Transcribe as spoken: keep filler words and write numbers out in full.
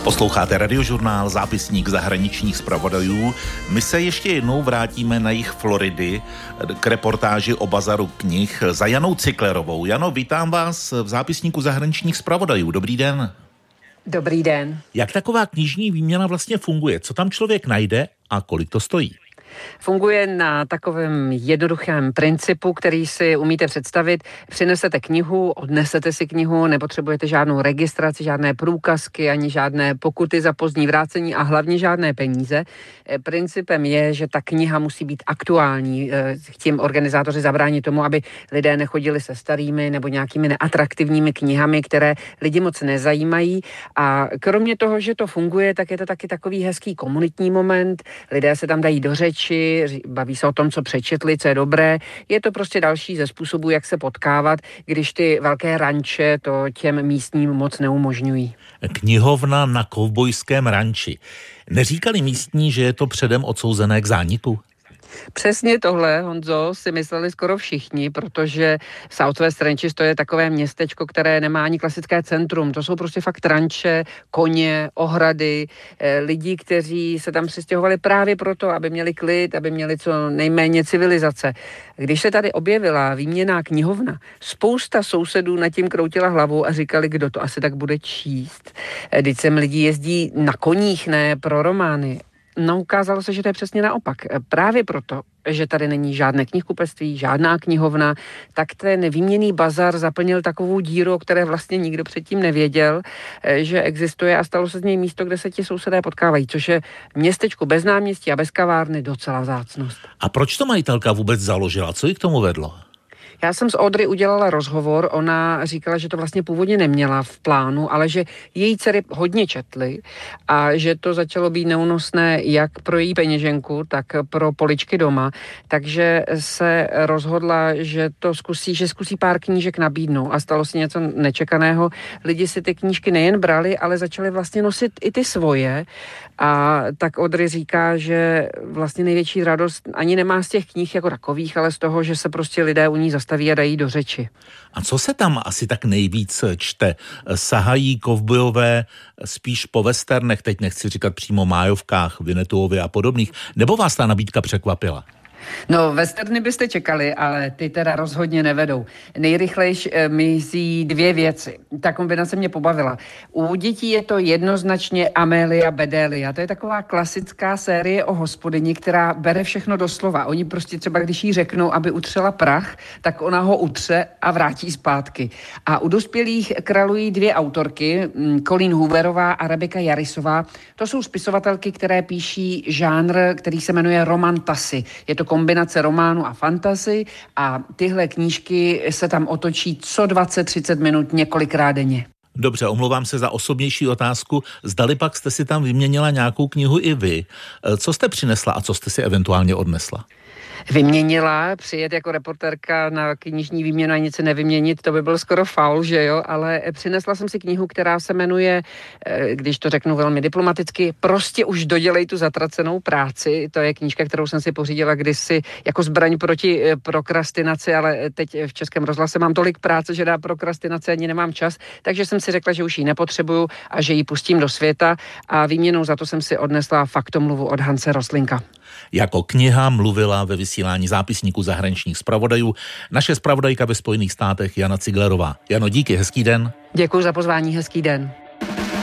Posloucháte Radiožurnál, zápisník zahraničních zpravodajů. My se ještě jednou vrátíme na jih Floridy k reportáži o bazaru knih za Janou Cyklerovou. Jano, vítám vás v zápisníku zahraničních zpravodajů. Dobrý den. Dobrý den. Jak taková knižní výměna vlastně funguje? Co tam člověk najde a kolik to stojí? Funguje na takovém jednoduchém principu, který si umíte představit. Přinesete knihu, odnesete si knihu, nepotřebujete žádnou registraci, žádné průkazky, ani žádné pokuty za pozdní vrácení a hlavně žádné peníze. Principem je, že ta kniha musí být aktuální. Tím organizátoři zabrání tomu, aby lidé nechodili se starými nebo nějakými neatraktivními knihami, které lidi moc nezajímají. A kromě toho, že to funguje, tak je to taky takový hezký komunitní moment. Lidé se tam dají do řeči, baví se o tom, co přečetli, co je dobré. Je to prostě další ze způsobů, jak se potkávat, když ty velké ranče to těm místním moc neumožňují. Knihovna na kovbojském ranči. Neříkali místní, že je to předem odsouzené k zániku? Přesně tohle, Honzo, si mysleli skoro všichni, protože Southwest Ranches to je takové městečko, které nemá ani klasické centrum. To jsou prostě fakt ranče, koně, ohrady, eh, lidi, kteří se tam přistěhovali právě proto, aby měli klid, aby měli co nejméně civilizace. Když se tady objevila výměnná knihovna, spousta sousedů nad tím kroutila hlavou a říkali, kdo to asi tak bude číst. Vždyť sem lidi jezdí na koních, ne pro romány. No, ukázalo se, že to je přesně naopak. Právě proto, že tady není žádné knihkupectví, žádná knihovna, tak ten výměnný bazar zaplnil takovou díru, o které vlastně nikdo předtím nevěděl, že existuje a stalo se z něj místo, kde se ti sousedé potkávají, což je městečko bez náměstí a bez kavárny docela vzácnost. A proč to majitelka vůbec založila? Co ji k tomu vedlo? Já jsem s Audrey udělala rozhovor, ona říkala, že to vlastně původně neměla v plánu, ale že její dcery hodně četly a že to začalo být neúnosné jak pro její peněženku, tak pro poličky doma, takže se rozhodla, že to zkusí, že zkusí pár knížek nabídnout a stalo se něco nečekaného. Lidi si ty knížky nejen brali, ale začali vlastně nosit i ty svoje a tak Audrey říká, že vlastně největší radost ani nemá z těch knih jako takových, ale z toho, že se prostě lidé u ní zastaví a dají do řeči. A co se tam asi tak nejvíc čte? Sahají kovbojové spíš po westernech, teď nechci říkat přímo májovkách, Vinetuově a podobných, nebo vás ta nabídka překvapila? No, westerny byste čekali, ale ty teda rozhodně nevedou. Nejrychlejš e, mizí dvě věci. Ta kombinace mě pobavila. U dětí je to jednoznačně Amelia Bedelia. To je taková klasická série o hospodyni, která bere všechno doslova. Oni prostě třeba, když jí řeknou, aby utřela prach, tak ona ho utře a vrátí zpátky. A u dospělých králují dvě autorky, Colleen Hooverová a Rebecca Yarrisová. To jsou spisovatelky, které píší žánr, který se jmenuje romantasy. Je to kombinace románu a fantasy a tyhle knížky se tam otočí co dvacet třicet minut několikrát denně. Dobře, omlouvám se za osobnější otázku. Zdali pak jste si tam vyměnila nějakou knihu i vy. Co jste přinesla a co jste si eventuálně odnesla? Vyměnila, přijet jako reportérka na knižní výměnu a nic nevyměnit, to by byl skoro faul, že jo, ale přinesla jsem si knihu, která se jmenuje, když to řeknu velmi diplomaticky, Prostě už dodělej tu zatracenou práci. To je knížka, kterou jsem si pořídila kdysi jako zbraň proti prokrastinaci, ale teď v Českém rozhlase mám tolik práce, že na prokrastinaci ani nemám čas, takže jsem si řekla, že už ji nepotřebuju a že ji pustím do světa a výměnou za to jsem si odnesla Faktomluvu od Hanse Roslinka. Jako kniha mluvila ve vysílání zápisníku zahraničních zpravodajů naše zpravodajka ve Spojených státech Jana Cyklerová. Jano, díky, hezký den. Děkuji za pozvání, hezký den.